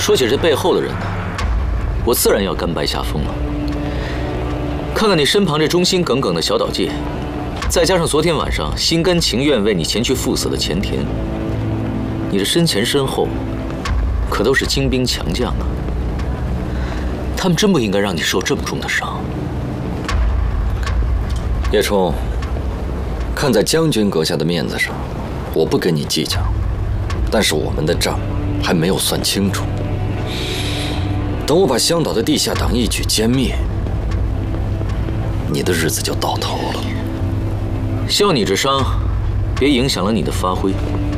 说起这背后的人呢，我自然要甘拜下风了。看看你身旁这忠心耿耿的小岛介，再加上昨天晚上心甘情愿为你前去赴死的前田，你这身前身后可都是精兵强将啊！他们真不应该让你受这么重的伤。 叶冲，看在将军阁下的面子上，我不跟你计较，但是我们的账还没有算清楚。等我把香岛的地下党一举歼灭，你的日子就到头了。 希望你这伤别影响了你的发挥。